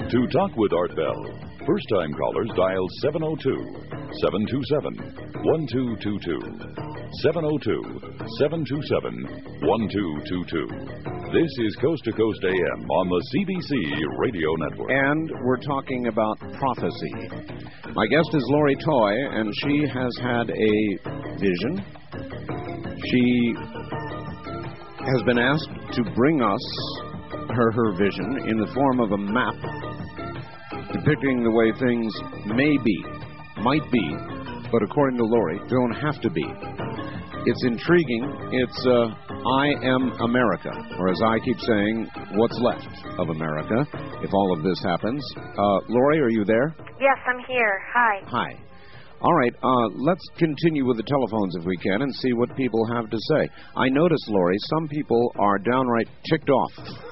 To talk with Art Bell, first-time callers dial 702-727-1222. 702-727-1222. This is Coast to Coast AM on the CBC Radio Network. And we're talking about prophecy. My guest is Lori Toy, and she has had a vision. She has been asked to bring us her vision in the form of a map depicting the way things may be, might be, but according to Lori, don't have to be. It's intriguing. It's I Am America, or as I keep saying, what's left of America, if all of this happens. Lori, are you there? Yes, I'm here. Hi. Hi. All right, let's continue with the telephones if we can and see what people have to say. I notice, Lori, some people are downright ticked off.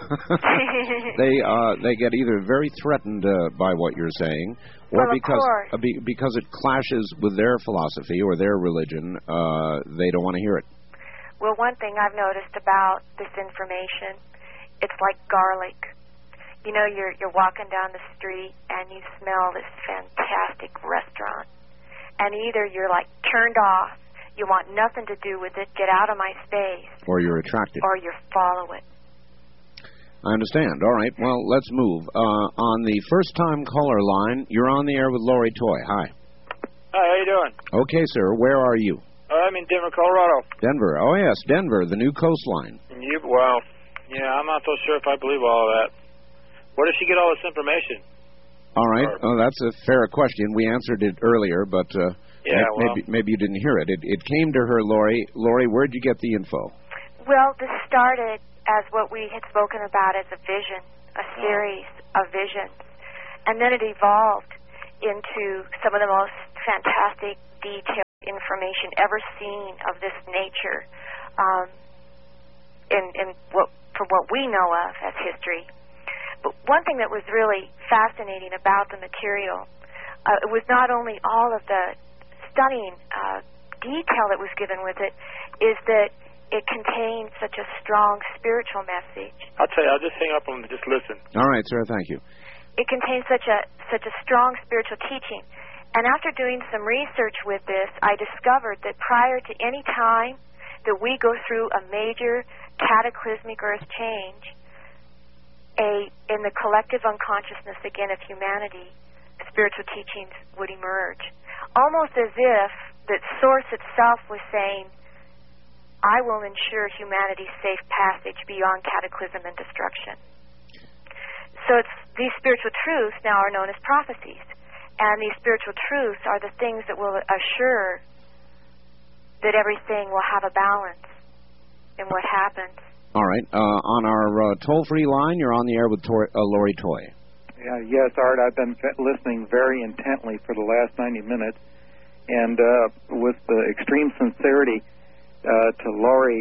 They get either very threatened by what you're saying, or because it clashes with their philosophy or their religion, they don't want to hear it. Well, one thing I've noticed about this information, it's like garlic. You know, you're walking down the street and you smell this fantastic restaurant. And either you're, like, turned off, you want nothing to do with it, get out of my space. Or you're attracted. Or you follow it. I understand. All right, well, let's move. On the first-time caller line, you're on the air with Lori Toy. Hi. Hi, how you doing? Okay, sir. Where are you? I'm in Denver, Colorado. Denver. Oh, yes, Denver, the new coastline. Well, yeah, I'm not so sure if I believe all of that. Where did she get all this information? All right. Oh, that's a fair question. We answered it earlier, but maybe you didn't hear it. It came to her, Lori. Lori, where'd you get the info? Well, this started as what we had spoken about as a vision, a series of visions. And then it evolved into some of the most fantastic, detailed information ever seen of this nature from what we know of as history. But one thing that was really fascinating about the material, it was not only all of the stunning detail that was given with it, is that it contained such a strong spiritual message. I'll tell you, I'll just hang up and just listen. All right, sir, thank you. It contains such a strong spiritual teaching. And after doing some research with this, I discovered that prior to any time that we go through a major cataclysmic earth change, in the collective unconsciousness, again, of humanity, spiritual teachings would emerge. Almost as if that Source itself was saying, I will ensure humanity's safe passage beyond cataclysm and destruction. So these spiritual truths now are known as prophecies. And these spiritual truths are the things that will assure that everything will have a balance in what happens. All right. On our toll-free line, you're on the air with Lori Toy. Yes, Art, I've been listening very intently for the last 90 minutes. And with the extreme sincerity to Lori,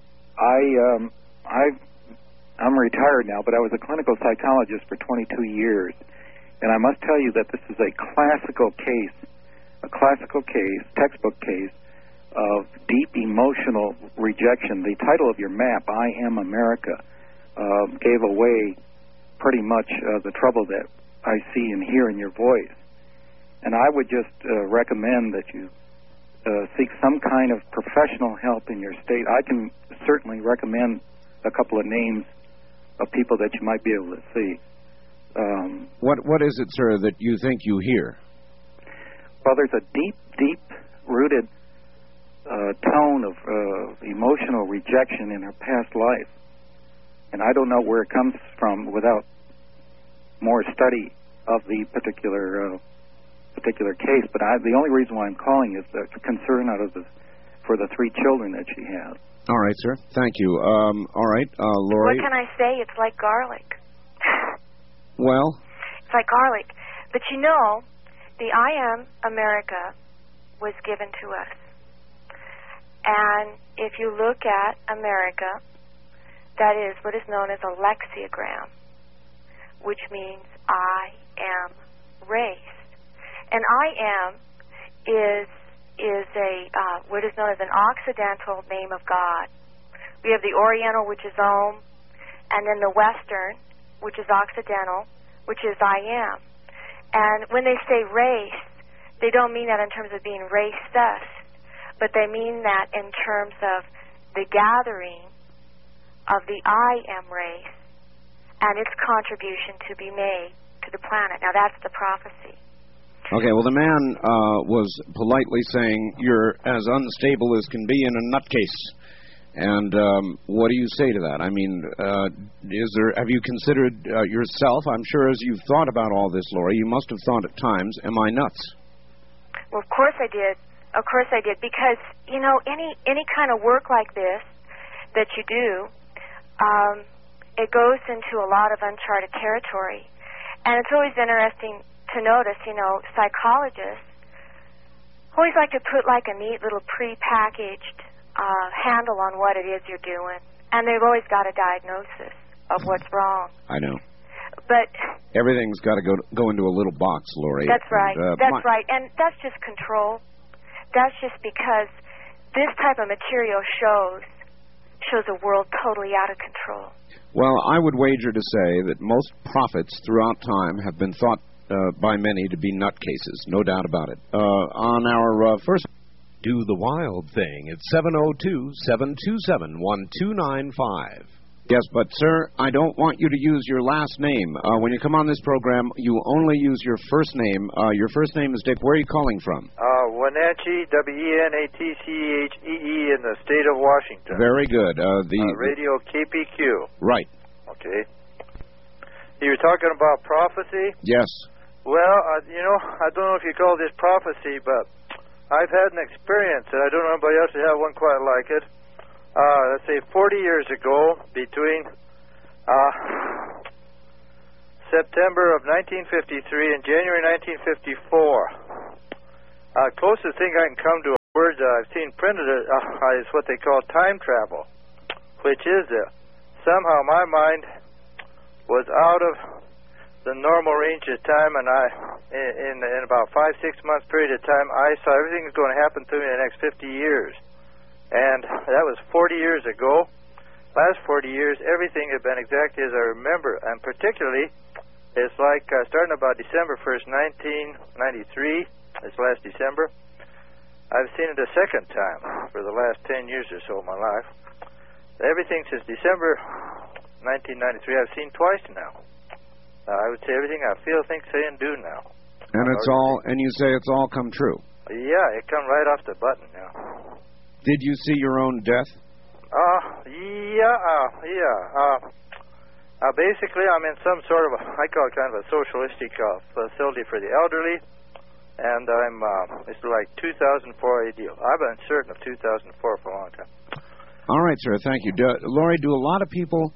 I'm retired now, but I was a clinical psychologist for 22 years. And I must tell you that this is a classical case, textbook case, of deep emotional rejection. The title of your map, I Am America, gave away pretty much the trouble that I see and hear in your voice. And I would just recommend that you seek some kind of professional help in your state. I can certainly recommend a couple of names of people that you might be able to see. What is it, sir, that you think you hear? Well, there's a deep-rooted tone of emotional rejection in her past life. And I don't know where it comes from without more study of the particular case. But the only reason why I'm calling is the concern for the 3 children that she has. All right, sir. Thank you. All right, Lori. What can I say? It's like garlic. Well? It's like garlic. But you know, the I Am America was given to us. And if you look at America, that is what is known as a lexiogram, which means I am race. And I am is what is known as an Occidental name of God. We have the Oriental, which is Om, and then the Western, which is Occidental, which is I am. And when they say race, they don't mean that in terms of being racist, but they mean that in terms of the gathering of the I am race and its contribution to be made to the planet. Now, that's the prophecy. Okay, well, the man was politely saying, you're as unstable as can be in a nutcase. And what do you say to that? I mean, have you considered yourself, I'm sure as you've thought about all this, Laurie, you must have thought at times, am I nuts? Well, of course I did. Of course I did. Because, you know, any kind of work like this that you do, it goes into a lot of uncharted territory. And it's always interesting to notice, you know, psychologists always like to put like a neat little pre-packaged handle on what it is you're doing. And they've always got a diagnosis of what's wrong. I know. But everything's got to go into a little box, Laurie. That's right. That's right. And that's just control. That's just because this type of material shows a world totally out of control. Well, I would wager to say that most prophets throughout time have been thought by many to be nutcases, no doubt about it. On our first... Do the wild thing at 702-727-1295. Yes, but, sir, I don't want you to use your last name. When you come on this program, you only use your first name. Your first name is Dick. Where are you calling from? Wenatchee, Wenatchee, in the state of Washington. Very good. Radio KPQ. Right. Okay. You were talking about prophecy? Yes. Well, you know, I don't know if you call this prophecy, but I've had an experience, and I don't know anybody else who had one quite like it. Let's say 40 years ago, between September of 1953 and January 1954. Closest thing I can come to a word that I've seen printed is what they call time travel, which is somehow my mind was out of the normal range of time, and in about 5-6 months period of time, I saw everything was going to happen to me in the next 50 years. And that was 40 years ago. Last 40 years, everything had been exactly as I remember. And particularly, it's like starting about December 1st, 1993, this last December, I've seen it a second time for the last 10 years or so of my life. Everything since December 1993 I've seen twice now. I would say everything I feel, think, say, and do now. And and you say it's all come true? Yeah, it come right off the button now. Did you see your own death? Basically, I'm in some sort of I call it kind of a socialistic facility for the elderly, and it's like 2004 AD. I've been certain of 2004 for a long time. All right, sir, thank you. Laurie, do a lot of people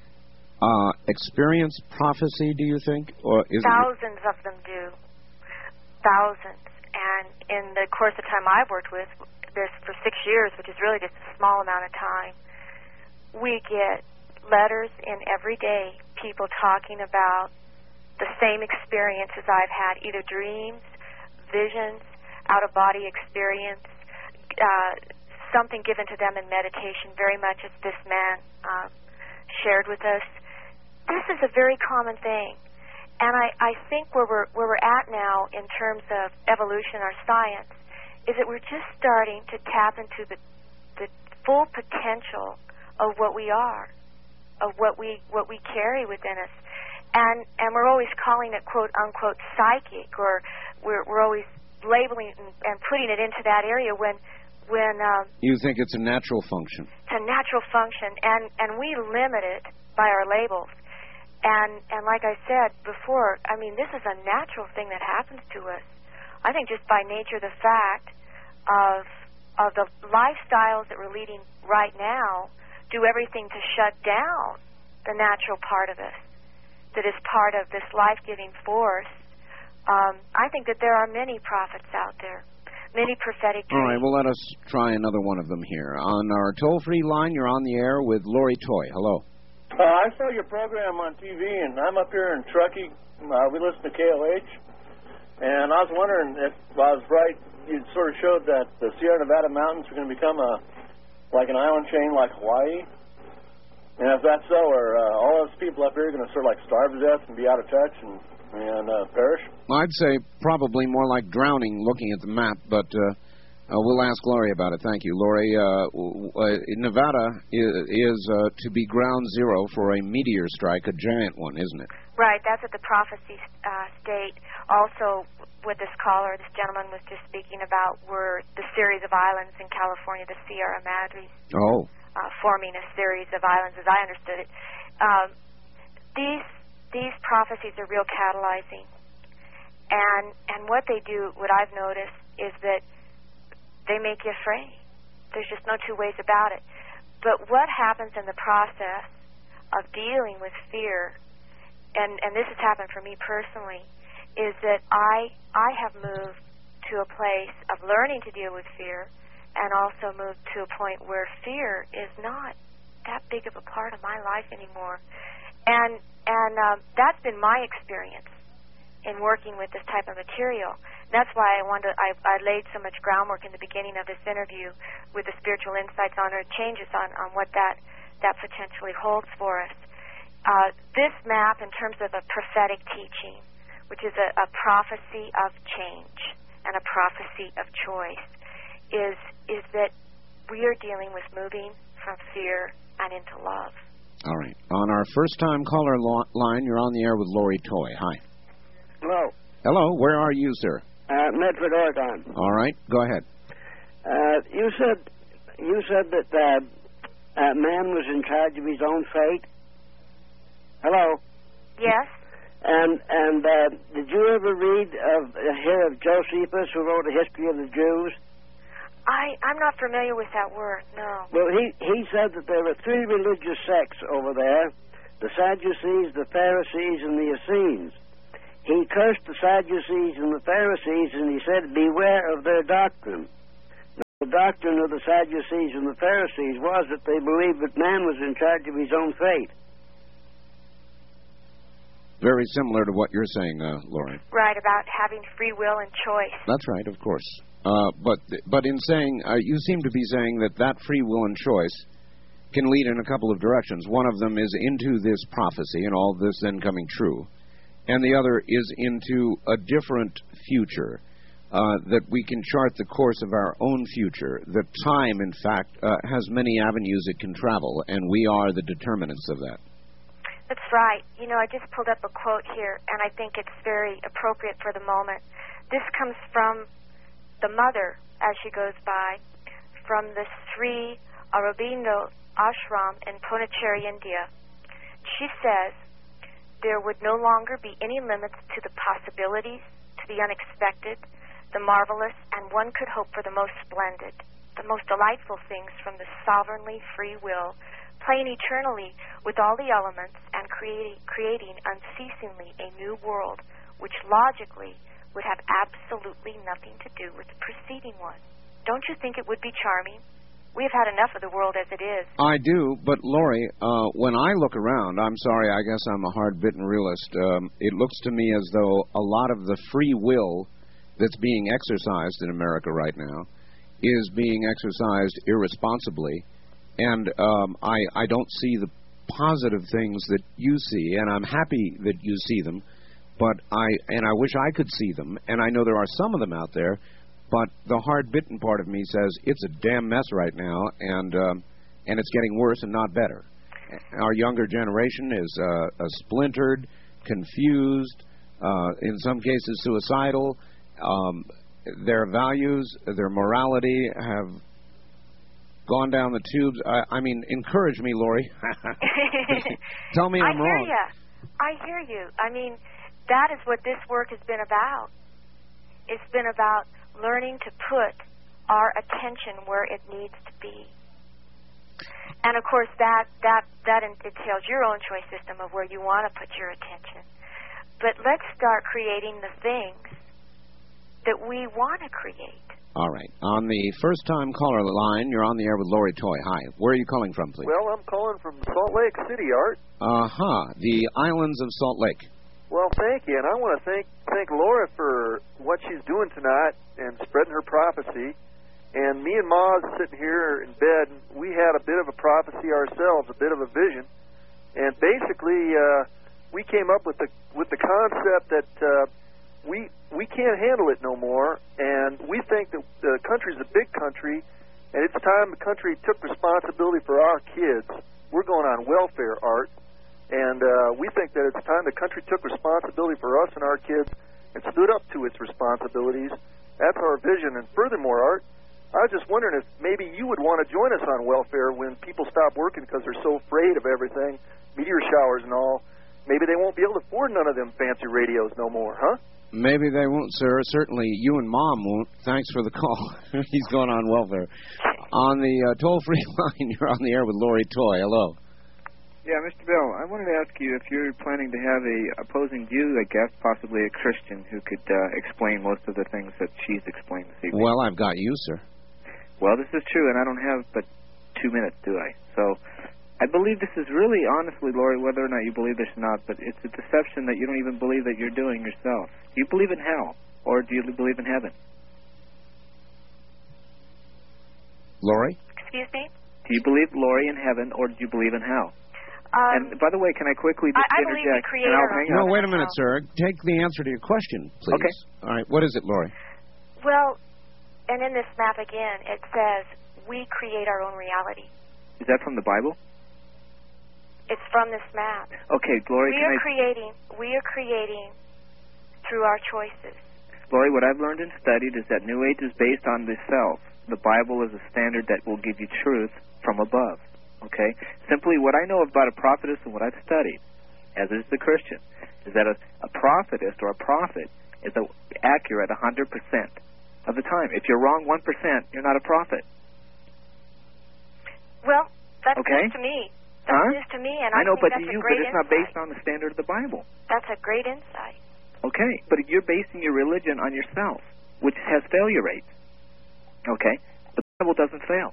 experience prophecy, do you think? Or Thousands of them do. Thousands. And in the course of time I've worked with, for 6 years, which is really just a small amount of time, we get letters in every day, people talking about the same experiences I've had, either dreams, visions, out-of-body experience, something given to them in meditation, very much as this man shared with us. This is a very common thing. And I think where we're at now in terms of evolution or science is that we're just starting to tap into the full potential of what we are, of what we carry within us, and we're always calling it quote unquote psychic, or we're always labeling and putting it into that area when you think it's a natural function. It's a natural function, and we limit it by our labels. And like I said before, I mean, this is a natural thing that happens to us. I think just by nature of the fact of the lifestyles that we're leading right now do everything to shut down the natural part of us that is part of this life-giving force. I think that there are many prophets out there, many prophetic dreams. All right, well, let us try another one of them here. On our toll-free line, you're on the air with Laurie Toy. Hello. I saw your program on TV, and I'm up here in Truckee. We listen to KLH, and I was wondering if I was right. You sort of showed that the Sierra Nevada mountains are going to become like an island chain like Hawaii. And if that's so, are all those people up here going to sort of like starve to death and be out of touch and perish? I'd say probably more like drowning looking at the map, but we'll ask Laurie about it. Thank you. Laurie, Nevada is to be ground zero for a meteor strike, a giant one, isn't it? Right, that's at the prophecy state. Also, what this gentleman was just speaking about, were the series of islands in California, the Sierra Madres. Oh. Forming a series of islands, as I understood it. These prophecies are real catalyzing. And what they do, what I've noticed, is that they make you afraid. There's just no two ways about it. But what happens in the process of dealing with fear, and this has happened for me personally, is that I have moved to a place of learning to deal with fear, and also moved to a point where fear is not that big of a part of my life anymore. And that's been my experience in working with this type of material. That's why I laid so much groundwork in the beginning of this interview with the spiritual insights on Earth changes on what that potentially holds for us. This map, in terms of a prophetic teaching, which is a prophecy of change and a prophecy of choice, is that we are dealing with moving from fear and into love. All right. On our first-time caller line, you're on the air with Laurie Toy. Hi. Hello. Hello. Where are you, sir? Medford, Oregon. All right. Go ahead. You said that man was in charge of his own fate. Hello. Yes. And did you ever hear of Josephus, who wrote a history of the Jews? I'm not familiar with that word, no. Well, he said that there were three religious sects over there, the Sadducees, the Pharisees, and the Essenes. He cursed the Sadducees and the Pharisees, and he said, beware of their doctrine. Now, the doctrine of the Sadducees and the Pharisees was that they believed that man was in charge of his own fate. Very similar to what you're saying, Laurie. Right, about having free will and choice. That's right, of course. But in saying, you seem to be saying that free will and choice can lead in a couple of directions. One of them is into this prophecy and all this then coming true. And the other is into a different future, that we can chart the course of our own future. That time, in fact, has many avenues it can travel, and we are the determinants of that. That's right. You know, I just pulled up a quote here, and I think it's very appropriate for the moment. This comes from the mother, as she goes by, from the Sri Aurobindo Ashram in Pondicherry, India. She says, there would no longer be any limits to the possibilities, to the unexpected, the marvelous, and one could hope for the most splendid, the most delightful things from the sovereignly free will, playing eternally with all the elements and creating unceasingly a new world, which logically would have absolutely nothing to do with the preceding one. Don't you think it would be charming? We've had enough of the world as it is. I do, but Laurie, when I look around, I'm sorry, I guess I'm a hard-bitten realist, it looks to me as though a lot of the free will that's being exercised in America right now is being exercised irresponsibly, and I don't see the positive things that you see, and I'm happy that you see them, but I wish I could see them, and I know there are some of them out there, but the hard-bitten part of me says it's a damn mess right now, and it's getting worse and not better. Our younger generation is splintered, confused, in some cases suicidal. Their values, their morality have gone down the tubes. I mean, encourage me, Laurie. Tell me I'm wrong. I hear you. I mean, that is what this work has been about. It's been about learning to put our attention where it needs to be. And, of course, that entails your own choice system of where you want to put your attention. But let's start creating the things that we want to create. All right. On the first-time caller line, you're on the air with Laurie Toy. Hi. Where are you calling from, please? Well, I'm calling from Salt Lake City, Art. The islands of Salt Lake. Well, thank you, and I want to thank Laura for what she's doing tonight and spreading her prophecy. And me and Ma sitting here in bed, and we had a bit of a prophecy ourselves, a bit of a vision. And basically, we came up with the concept that we can't handle it no more, and we think that the country's a big country, and it's time the country took responsibility for our kids. We're going on welfare, Art, and we think that it's time the country took responsibility for us and our kids and stood up to its responsibilities. That's our vision. And furthermore, Art, I was just wondering if maybe you would want to join us on welfare when people stop working because they're so afraid of everything, meteor showers and all. Maybe they won't be able to afford none of them fancy radios no more, huh? Maybe they won't, sir. Certainly you and Mom won't. Thanks for the call. He's going on welfare. On the toll-free line, you're on the air with Lori Toy. Hello. Yeah, Mr. Bell, I wanted to ask you if you're planning to have a opposing view, I guess, possibly a Christian who could explain most of the things that she's explained this evening. Well, I've got you, sir. Well, this is true, and I don't have but 2 minutes, do I? So I believe this is really, honestly, Lori, whether or not you believe this or not, but it's a deception that you don't even believe that you're doing yourself. Do you believe in hell, or do you believe in heaven? Lori? Excuse me? Do you believe, Lori, in heaven, or do you believe in hell? And by the way, can I quickly just I believe we interject? create our own. No, wait a minute, sir. Take the answer to your question, please. Okay. All right. What is it, Lori? Well, and in this map again, it says we create our own reality. Is that from the Bible? It's from this map. Okay, Lori, We are creating through our choices. Lori, what I've learned and studied is that New Age is based on the self. The Bible is a standard that will give you truth from above. Okay? Simply what I know about a prophetess and what I've studied, as is the Christian, is that a prophetess or a prophet is accurate 100% of the time. If you're wrong 1%, you're not a prophet. Well, that's okay? news to me. That's news to me, and I know, think but that's to you, a great but it's not based on the standard of the Bible. That's a great insight. Okay, but you're basing your religion on yourself, which has failure rates. Okay? The Bible doesn't fail.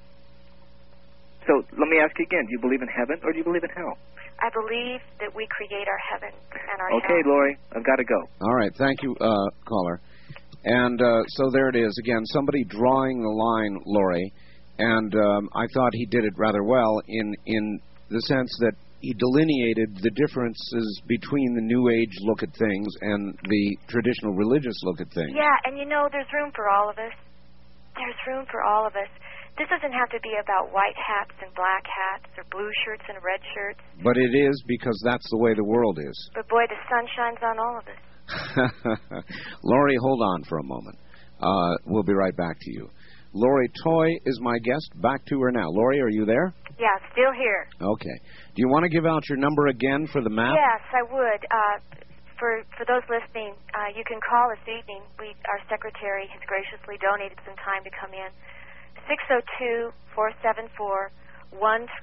So let me ask you again, do you believe in heaven or do you believe in hell? I believe that we create our heaven and our Okay, hell. Lori, I've got to go. All right. Thank you, caller. And so there it is. Again, somebody drawing the line, Lori, and I thought he did it rather well in the sense that he delineated the differences between the New Age look at things and the traditional religious look at things. Yeah, and you know, there's room for all of us. There's room for all of us. This doesn't have to be about white hats and black hats or blue shirts and red shirts. But it is, because that's the way the world is. But boy, the sun shines on all of us. Lori, hold on for a moment. We'll be right back to you. Lori Toy is my guest. Back to her now. Lori, are you there? Yeah, still here. Okay. Do you want to give out your number again for the map? Yes, I would. For those listening, you can call this evening. Our secretary has graciously donated some time to come in. 602-474-1341.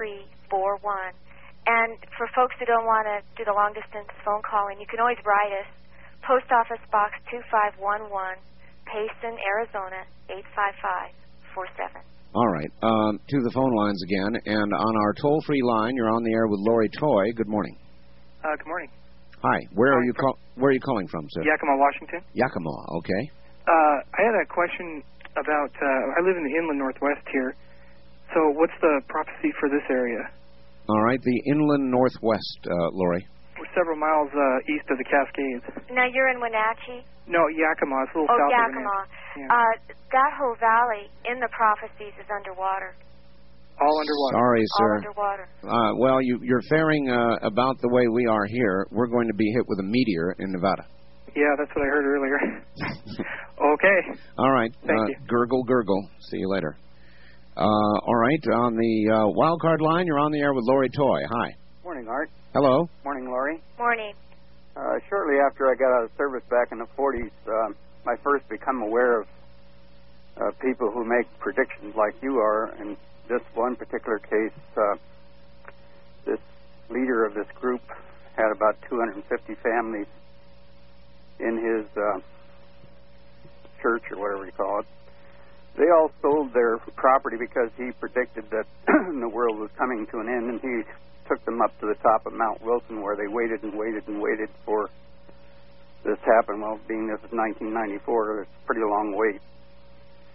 And for folks who don't want to do the long-distance phone calling, you can always write us. Post Office Box 2511, Payson, Arizona, 85547. All right. To the phone lines again. And on our toll-free line, you're on the air with Lori Toy. Good morning. Good morning. Hi. Where are you calling from, sir? Yakima, Washington. Yakima, okay. I had a question about, I live in the inland northwest here, so what's the prophecy for this area? All right, the inland northwest, Lori. We're several miles east of the Cascades. Now, you're in Wenatchee? No, Yakima. It's a little south Yakima. of Wenatchee. That whole valley in the prophecies is underwater. All underwater. Sorry, sir. All underwater. Well, you're faring about the way we are here. We're going to be hit with a meteor in Nevada. Yeah, that's what I heard earlier. Okay. All right. Thank you. Gurgle, gurgle. See you later. All right. On the wild card line, you're on the air with Lori Toy. Hi. Morning, Art. Hello. Morning, Lori. Morning. Shortly after I got out of service back in the 40s, I first become aware of people who make predictions like you are. In this one particular case, this leader of this group had about 250 families in his church or whatever you call it. They all sold their property because he predicted that the world was coming to an end, and he took them up to the top of Mount Wilson where they waited and waited and waited for this to happen. Well, being this is 1994, it's a pretty long wait.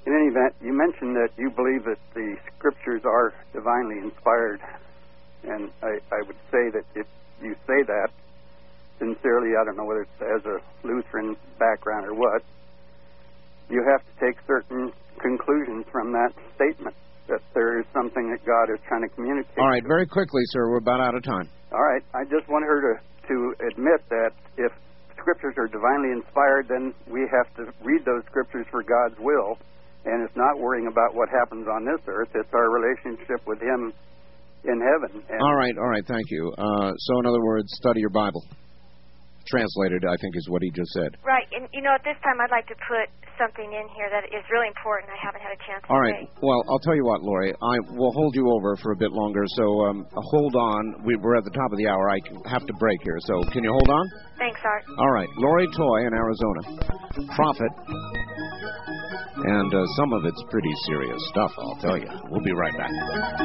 In any event, you mentioned that you believe that the Scriptures are divinely inspired, and I would say that if you say that sincerely, I don't know whether it's as a Lutheran background or what, you have to take certain conclusions from that statement, that there is something that God is trying to communicate. All right, very quickly, sir, we're about out of time. All right, I just want her to admit that if Scriptures are divinely inspired, then we have to read those Scriptures for God's will, and it's not worrying about what happens on this earth. It's our relationship with Him in heaven. And all right, thank you. So, in other words, study your Bible. Translated, I think, is what he just said. Right, and at this time I'd like to put something in here that is really important. I haven't had a chance to All right, say. well, I'll tell you what, Lori, I will hold you over for a bit longer, so hold on. We're at the top of the hour. I have to break here, so can you hold on? Thanks, Art. All right, Lori Toy in Arizona, prophet, and some of it's pretty serious stuff, I'll tell you. We'll be right back.